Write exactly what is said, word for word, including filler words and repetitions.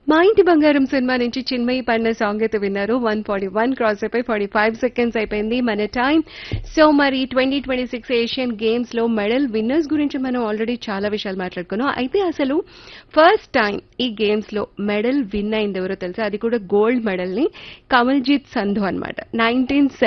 మా ఇంటి బంగారం సినిమా నుంచి చిన్మయి పాడిన సాంగ్ అయితే విన్నారు. వన్ ఫార్టీ వన్ క్రాస్ అయిపోయి ఫార్టీ ఫైవ్ సెకండ్స్ అయిపోయింది మన టైం. సో మరి twenty twenty six Asian games లో మెడల్ విన్నర్స్ గురించి మనం ఆల్రెడీ చాలా విషయాలు మాట్లాడుకున్నాం. అయితే అసలు ఫస్ట్ టైం ఈ గేమ్స్ లో మెడల్ విన్ అయింది ఎవరో తెలుసా? అది కూడా గోల్డ్ మెడల్ ని కమల్జీత్ సంధు అనమాట. నైన్టీన్